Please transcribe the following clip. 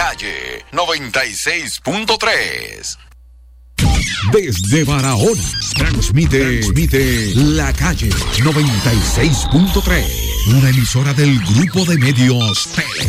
Calle 96.3. Desde Barahona, transmite La Calle 96.3, una emisora del Grupo de Medios Tele.